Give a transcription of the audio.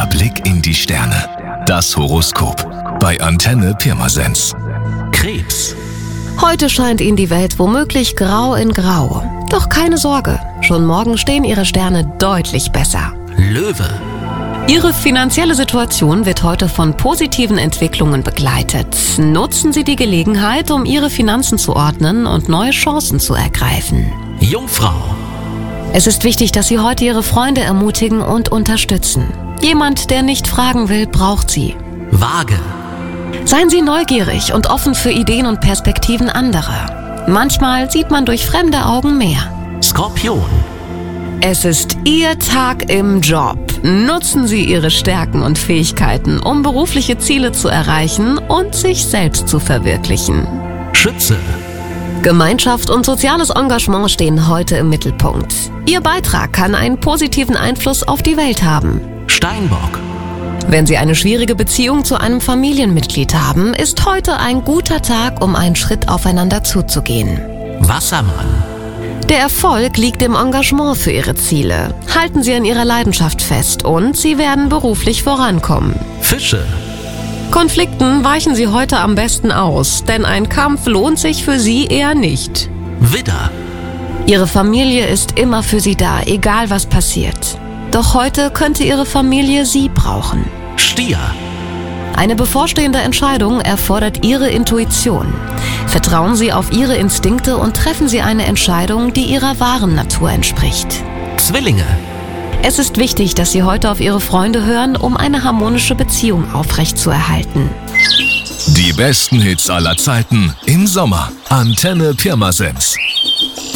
Der Blick in die Sterne. Das Horoskop bei Antenne Pirmasens. Krebs. Heute scheint Ihnen die Welt womöglich grau in grau. Doch keine Sorge, schon morgen stehen Ihre Sterne deutlich besser. Löwe. Ihre finanzielle Situation wird heute von positiven Entwicklungen begleitet. Nutzen Sie die Gelegenheit, um Ihre Finanzen zu ordnen und neue Chancen zu ergreifen. Jungfrau. Es ist wichtig, dass Sie heute Ihre Freunde ermutigen und unterstützen. Jemand, der nicht fragen will, braucht Sie. Waage. Seien Sie neugierig und offen für Ideen und Perspektiven anderer. Manchmal sieht man durch fremde Augen mehr. Skorpion. Es ist Ihr Tag im Job. Nutzen Sie Ihre Stärken und Fähigkeiten, um berufliche Ziele zu erreichen und sich selbst zu verwirklichen. Schütze. Gemeinschaft und soziales Engagement stehen heute im Mittelpunkt. Ihr Beitrag kann einen positiven Einfluss auf die Welt haben. Steinbock. Wenn Sie eine schwierige Beziehung zu einem Familienmitglied haben, ist heute ein guter Tag, um einen Schritt aufeinander zuzugehen. Wassermann. Der Erfolg liegt im Engagement für Ihre Ziele. Halten Sie an Ihrer Leidenschaft fest und Sie werden beruflich vorankommen. Fische. Konflikten weichen Sie heute am besten aus, denn ein Kampf lohnt sich für Sie eher nicht. Widder. Ihre Familie ist immer für Sie da, egal was passiert. Doch heute könnte Ihre Familie Sie brauchen. Stier. Eine bevorstehende Entscheidung erfordert Ihre Intuition. Vertrauen Sie auf Ihre Instinkte und treffen Sie eine Entscheidung, die Ihrer wahren Natur entspricht. Zwillinge. Es ist wichtig, dass Sie heute auf Ihre Freunde hören, um eine harmonische Beziehung aufrechtzuerhalten. Die besten Hits aller Zeiten im Sommer. Antenne Pirmasens.